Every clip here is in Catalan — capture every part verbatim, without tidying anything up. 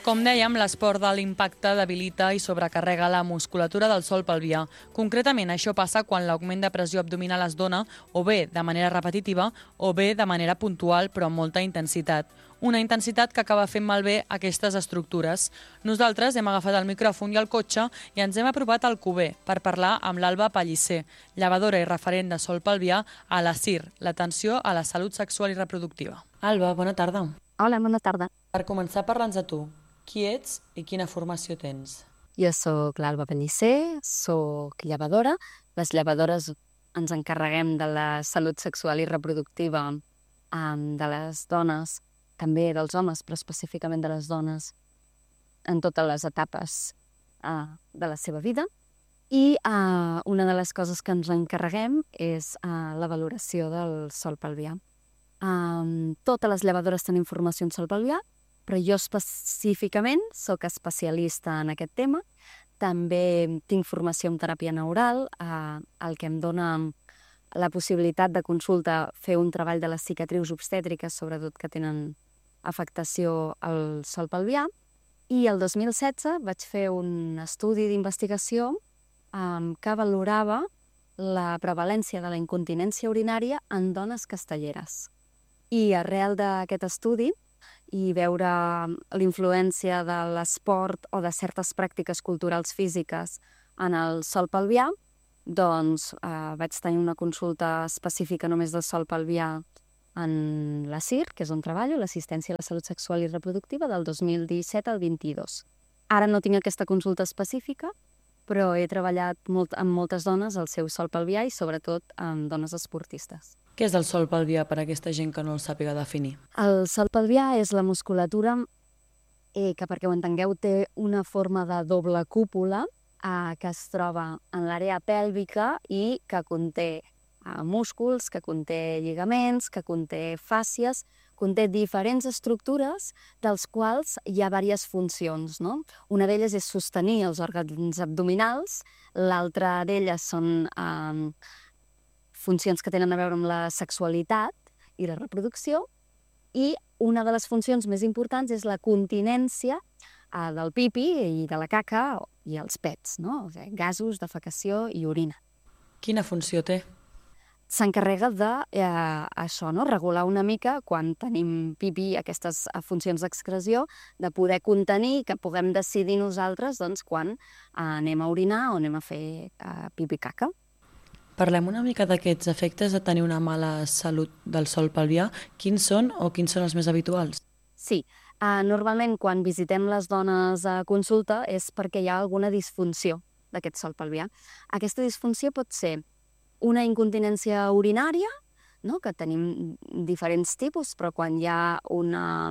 Com dèiem, l'esport d'alt impacte debilita i sobrecarrega la musculatura del sòl pelvià. Concretament, això passa quan l'augment de pressió abdominal es dona o bé de manera repetitiva o bé de manera puntual però amb molta intensitat. Una intensitat que acaba fent malbé aquestes estructures. Nosaltres hem agafat el micròfon i el cotxe i ens hem apropat al Cuber per parlar amb l'Alba Pellicer, llevadora i referent de sòl pelvià a la C I R, l'atenció a la salut sexual i reproductiva. Alba, bona tarda. Hola, bona tarda. Per començar, parla'ns de tu. Qui ets i quina formació tens? Jo sóc l'Alba Pellicer, sóc llevadora. Les llevadores ens encarreguem de la salut sexual i reproductiva um, de les dones, també dels homes, però específicament de les dones, en totes les etapes uh, de la seva vida. I uh, una de les coses que ens encarreguem és uh, la valoració del sòl pelvià. Um, totes les llevadores tenen formació en sòl pelvià, però jo específicament sóc especialista en aquest tema. També tinc formació en teràpia neural, eh, el que em dona la possibilitat de consulta fer un treball de les cicatrius obstètriques, sobretot que tenen afectació al sòl pelvià. I el dos mil setze vaig fer un estudi d'investigació eh, que valorava la prevalència de la incontinència urinària en dones castelleres. I arrel d'aquest estudi i veure l'influència de l'esport o de certes pràctiques culturals físiques en el sòl pelvià, doncs eh, vaig tenir una consulta específica només del sòl pelvià en la C I R, que és on treballo, l'assistència a la salut sexual i reproductiva, del dos mil disset al vint-i-dos. Ara no tinc aquesta consulta específica, però he treballat molt, amb moltes dones al seu sòl pelvià i sobretot amb dones esportistes. Què és el sòl pelvià per a aquesta gent que no el sàpiga definir? El sòl pelvià és la musculatura eh, que, perquè ho entengueu, té una forma de doble cúpula eh, que es troba en l'àrea pèlvica i que conté eh, músculs, que conté lligaments, que conté fàscies, conté diferents estructures dels quals hi ha diverses funcions, no? Una d'elles és sostenir els òrgans abdominals, l'altra d'elles són eh, funcions que tenen a veure amb la sexualitat i la reproducció, i una de les funcions més importants és la continència eh, del pipi i de la caca i els pets, no? O sigui, gasos, defecació i orina. Quina funció té? S'encarrega de eh, això, no? Regular una mica, quan tenim pipi, aquestes funcions d'excreció, de poder contenir, que puguem decidir nosaltres doncs, quan eh, anem a orinar o anem a fer eh, pipi-caca. Parlem una mica d'aquests efectes de tenir una mala salut del sòl pelvià. Quins són o quins són els més habituals? Sí, uh, normalment quan visitem les dones a consulta és perquè hi ha alguna disfunció d'aquest sòl pelvià. Aquesta disfunció pot ser una incontinència urinària, no? Que tenim diferents tipus, però quan hi ha una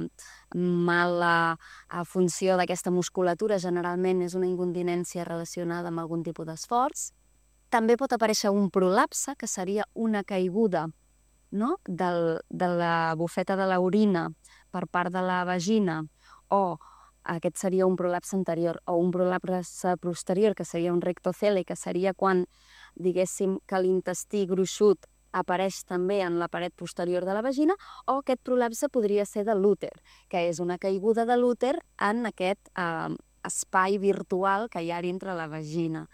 mala funció d'aquesta musculatura, generalment és una incontinència relacionada amb algun tipus d'esforç. També pot aparèixer un prolapse, que seria una caiguda, no? Del, de la bufeta de l'orina per part de la vagina, o aquest seria un prolapse anterior, o un prolapse posterior, que seria un rectocele, que seria quan, diguéssim, que l'intestí gruixut apareix també en la paret posterior de la vagina, o aquest prolapse podria ser de l'úter, que és una caiguda de l'úter en aquest eh, espai virtual que hi ha dintre la vagina.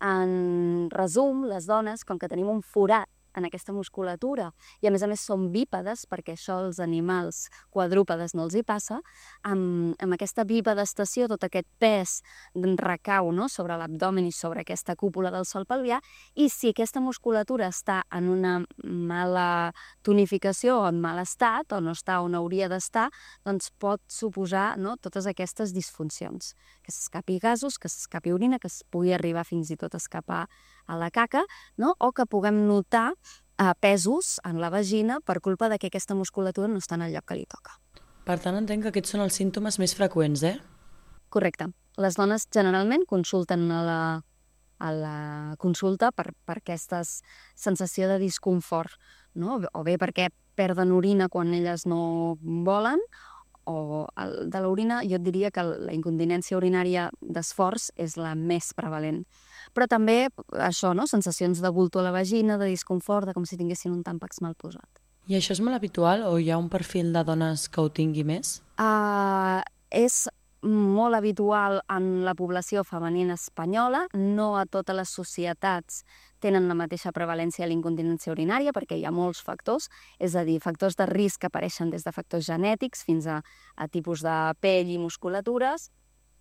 En resum, les dones, com que tenim un forat en aquesta musculatura, i a més a més són bípedes, perquè això als animals quadrúpedes no els hi passa, amb, amb aquesta bipedestació, tot aquest pes recau, no? Sobre l'abdomen i sobre aquesta cúpula del sòl pelvià, i si aquesta musculatura està en una mala tonificació o en mal estat, o no està on hauria d'estar, doncs pot suposar, no? Totes aquestes disfuncions, que s'escapi gasos, que s'escapi orina, que es pugui arribar fins i tot a escapar a la caca, no? O que puguem notar eh, pesos en la vagina per culpa de que aquesta musculatura no està en el lloc que li toca. Per tant, entenc que aquests són els símptomes més freqüents, eh? Correcte. Les dones generalment consulten a la, a la consulta per, per aquesta sensació de disconfort, no? O bé perquè perden orina quan elles no volen, o el, de l'orina, jo et diria que la incontinència urinària d'esforç és la més prevalent. Però també això, no? Sensacions de bulto a la vagina, de disconfort, de com si tinguessin un tàmpax mal posat. I això és molt habitual o hi ha un perfil de dones que ho tingui més? Uh, és molt habitual en la població femenina espanyola. No a totes les societats tenen la mateixa prevalència de l'incontinència urinària perquè hi ha molts factors, és a dir, factors de risc que apareixen des de factors genètics fins a, a tipus de pell i musculatures,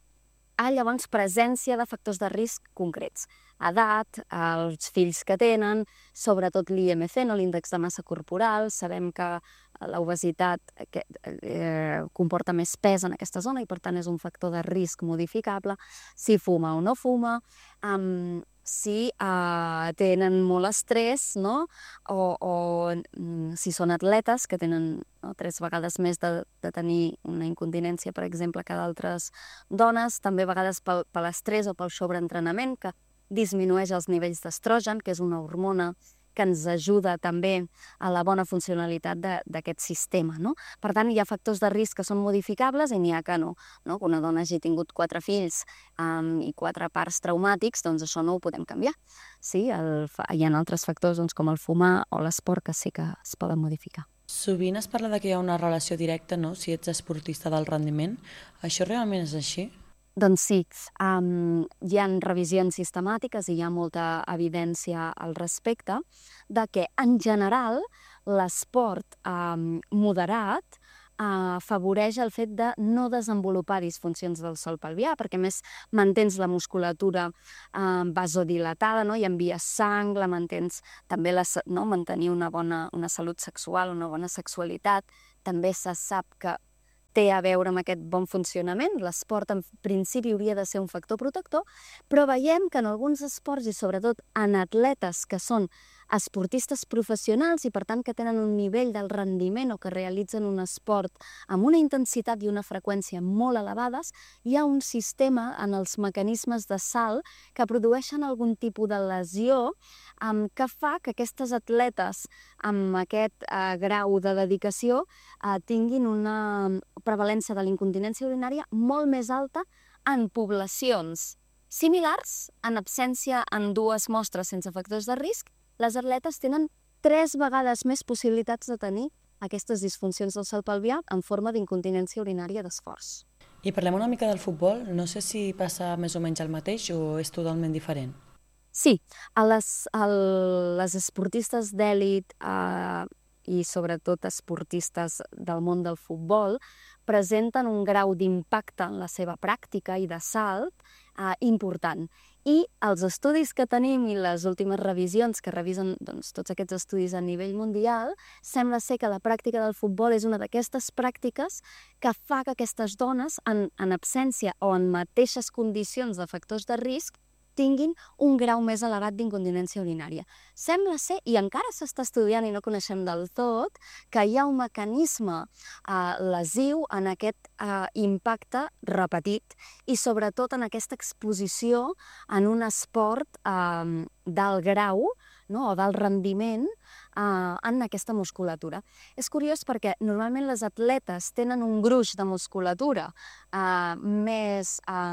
a llavors presència de factors de risc concrets. Edat, els fills que tenen, sobretot l'I M C, no? L'índex de massa corporal. Sabem que l'obesitat que, eh, comporta més pes en aquesta zona i per tant és un factor de risc modificable. Si fuma o no fuma, um, si uh, tenen molt estrès, no? o, o um, si són atletes que tenen no, tres vegades més de, de tenir una incontinència, per exemple, que d'altres dones, també a vegades pel, per l'estrès o pel sobreentrenament, que disminueix els nivells d'estrogen, que és una hormona que ens ajuda també a la bona funcionalitat d'aquest sistema. No? Per tant, hi ha factors de risc que són modificables i n'hi ha que no. no? Que una dona hagi tingut quatre fills um, i quatre parts traumàtics, doncs això no ho podem canviar. Sí, el, hi ha altres factors doncs, com el fumar o l'esport que sí que es poden modificar. Sovint es parla de que hi ha una relació directa, no?, si ets esportista del rendiment. Això realment és així? Doncs sí, um, hi ha revisions sistemàtiques i hi ha molta evidència al respecte de que, en general, l'esport um, moderat uh, afavoreix el fet de no desenvolupar disfuncions del sòl pelvià, perquè més mantens la musculatura uh, vasodilatada, no? I envies sang, la mantens també la, no? mantenir una bona una salut sexual, una bona sexualitat. També se sap que té a veure amb aquest bon funcionament. L'esport, en principi, hauria de ser un factor protector, però veiem que en alguns esports, i sobretot en atletes que són esportistes professionals i, per tant, que tenen un nivell del rendiment o que realitzen un esport amb una intensitat i una freqüència molt elevades, hi ha un sistema en els mecanismes de salt que produeixen algun tipus de lesió um, que fa que aquestes atletes amb aquest uh, grau de dedicació uh, tinguin una prevalència de l'incontinència urinària molt més alta en poblacions similars, en absència en dues mostres sense factors de risc. Les atletes tenen tres vegades més possibilitats de tenir aquestes disfuncions del sòl pelvià en forma d'incontinència urinària d'esforç. I parlem una mica del futbol. No sé si passa més o menys el mateix o és totalment diferent. Sí, a les, a les esportistes d'èlit eh, i sobretot esportistes del món del futbol presenten un grau d'impacte en la seva pràctica i de salt eh, important. I els estudis que tenim i les últimes revisions que revisen doncs, tots aquests estudis a nivell mundial, sembla ser que la pràctica del futbol és una d'aquestes pràctiques que fa que aquestes dones, en, en absència o en mateixes condicions de factors de risc, tinguin un grau més elevat d'incontinència urinària. Sembla ser, i encara s'està estudiant i no coneixem del tot, que hi ha un mecanisme eh, lesiu en aquest eh, impacte repetit i sobretot en aquesta exposició en un esport eh, d'alt grau, no? o d'alt rendiment eh, en aquesta musculatura. És curiós perquè normalment les atletes tenen un gruix de musculatura eh, més,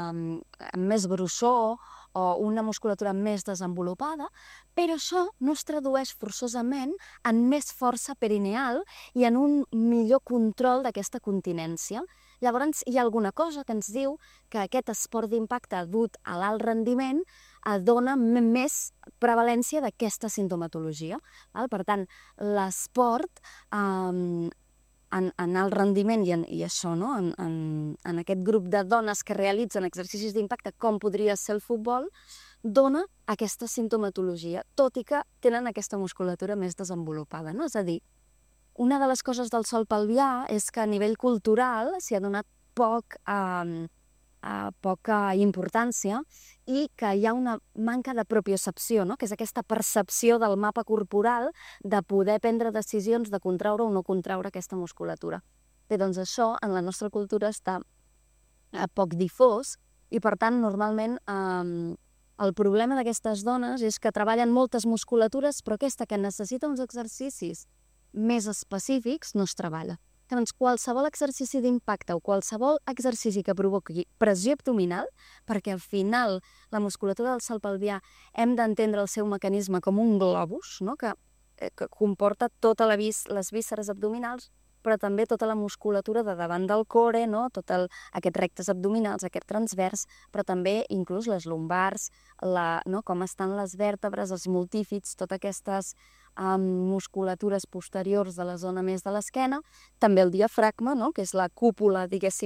eh, més grossor o una musculatura més desenvolupada, però això no es tradueix forçosament en més força perineal i en un millor control d'aquesta continència. Llavors, hi ha alguna cosa que ens diu que aquest esport d'impacte dut a l'alt rendiment dona més prevalència d'aquesta sintomatologia. Per tant, l'esport eh, En, en alt rendiment i, en, i això, no? en, en, en aquest grup de dones que realitzen exercicis d'impacte, com podria ser el futbol, dona aquesta sintomatologia, tot i que tenen aquesta musculatura més desenvolupada. No? És a dir, una de les coses del sòl pelvià és que a nivell cultural s'hi ha donat poc, eh, eh, poca importància i que hi ha una manca de propiocepció, no? que és aquesta percepció del mapa corporal de poder prendre decisions de contraure o no contraure aquesta musculatura. Bé, doncs això en la nostra cultura està eh, poc difós i per tant normalment eh, el problema d'aquestes dones és que treballen moltes musculatures però aquesta que necessita uns exercicis més específics no es treballa. Doncs qualsevol exercici d'impacte o qualsevol exercici que provoqui pressió abdominal, perquè al final la musculatura del sòl pelvià hem d'entendre el seu mecanisme com un globus, no? que, que comporta totes vis les vísceres abdominals, però també tota la musculatura de davant del core, no? Tot el, aquests rectes abdominals, aquest transvers, però també inclús les lumbars, la, no? Com estan les vèrtebres, els multífits, totes aquestes um, musculatures posteriors de la zona més de l'esquena, també el diafragma, no? Que és la cúpula, diguéssim,